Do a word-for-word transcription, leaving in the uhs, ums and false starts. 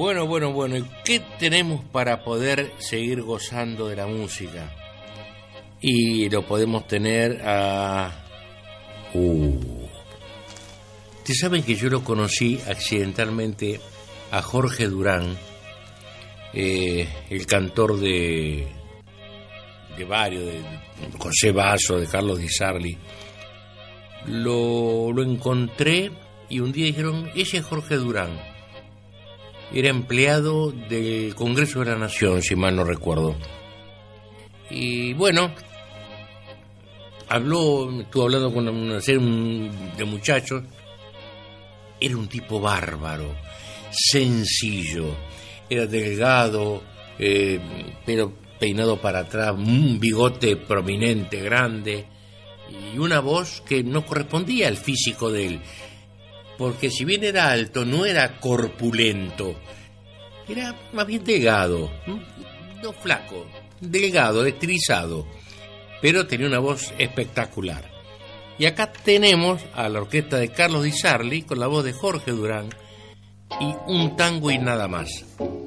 Bueno, bueno, bueno, ¿y qué tenemos para poder seguir gozando de la música? Y lo podemos tener a... Uh. Ustedes saben que yo lo conocí accidentalmente a Jorge Durán, eh, el cantor de, de varios, de José Basso, de Carlos Di Sarli. Lo, lo encontré y un día dijeron, ese es Jorge Durán. Era empleado del Congreso de la Nación, si mal no recuerdo. Y bueno, habló, estuvo hablando con una serie de muchachos. Era un tipo bárbaro, sencillo, era delgado, eh, pero peinado para atrás, un bigote prominente, grande, y una voz que no correspondía al físico de él, porque si bien era alto, no era corpulento, era más bien delgado, no flaco, delgado, estilizado, pero tenía una voz espectacular. Y acá tenemos a la orquesta de Carlos Di Sarli con la voz de Jorge Durán y un tango y nada más.